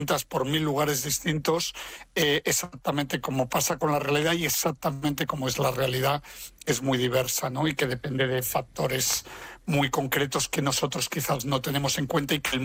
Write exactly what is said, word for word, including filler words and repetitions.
por mil lugares distintos, eh, exactamente como pasa con la realidad y exactamente como es la realidad, es muy diversa, ¿no? Y que depende de factores muy concretos que nosotros quizás no tenemos en cuenta y que el